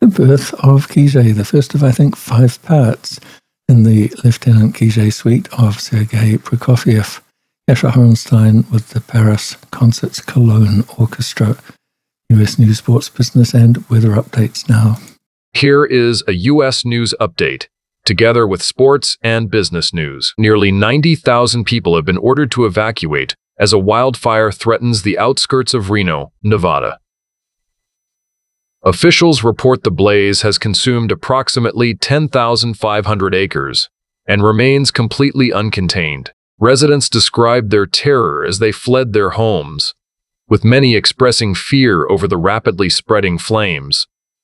The birth of Gige, the first of, I think, 5 parts in the Lieutenant Gige suite of Sergei Prokofiev. Yasha Horenstein with the Paris Concerts Cologne Orchestra. US News, Sports, Business, and Weather Updates now. Here is a U.S. News Update, together with sports and business news. Nearly 90,000 people have been ordered to evacuate as a wildfire threatens the outskirts of Reno, Nevada. Officials report the blaze has consumed approximately 10,500 acres and remains completely uncontained. Residents described their terror as they fled their homes, with many expressing fear over the rapidly spreading flames.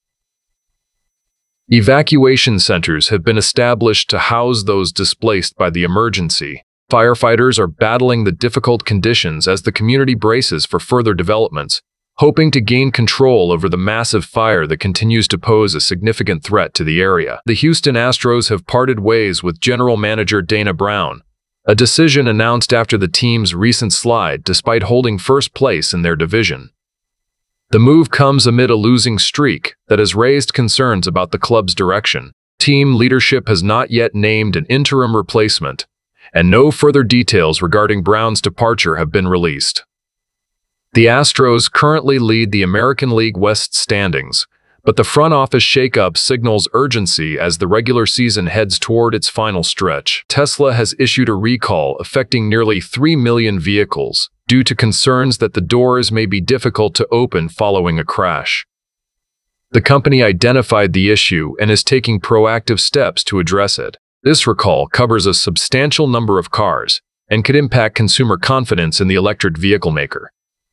Evacuation centers have been established to house those displaced by the emergency. Firefighters are battling the difficult conditions as the community braces for further developments, hoping to gain control over the massive fire that continues to pose a significant threat to the area. The Houston Astros have parted ways with general manager Dana Brown, a decision announced after the team's recent slide despite holding first place in their division. The move comes amid a losing streak that has raised concerns about the club's direction. Team leadership has not yet named an interim replacement, and no further details regarding Brown's departure have been released. The Astros currently lead the American League West standings, but the front office shakeup signals urgency as the regular season heads toward its final stretch. Tesla has issued a recall affecting nearly 3 million vehicles due to concerns that the doors may be difficult to open following a crash. The company identified the issue and is taking proactive steps to address it. This recall covers a substantial number of cars and could impact consumer confidence in the electric vehicle maker.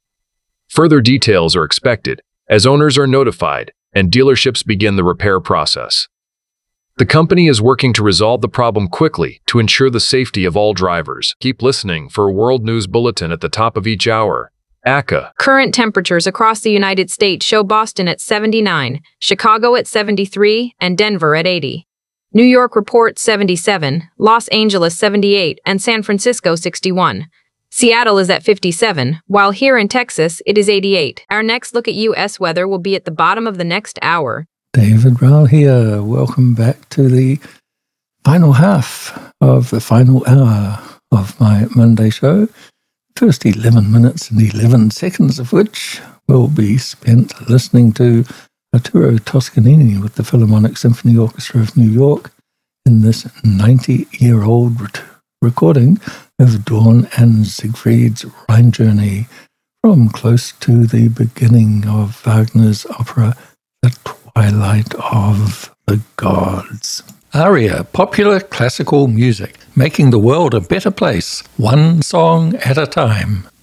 Further details are expected as owners are notified and dealerships begin the repair process. The company is working to resolve the problem quickly to ensure the safety of all drivers. Keep listening for a World News Bulletin at the top of each hour. ACA. Current temperatures across the United States show Boston at 79, Chicago at 73, and Denver at 80. New York reports 77, Los Angeles 78, and San Francisco 61. Seattle is at 57, while here in Texas, it is 88. Our next look at U.S. weather will be at the bottom of the next hour. David Rowell here. Welcome back to the final half of the final hour of my Monday show. First 11 minutes and 11 seconds of which will be spent listening to Arturo Toscanini with the Philharmonic Symphony Orchestra of New York in this 90-year-old recording of Dorn and Siegfried's Rhine Journey from close to the beginning of Wagner's opera The Twilight of the Gods. ARIA, popular classical music, making the world a better place, one song at a time.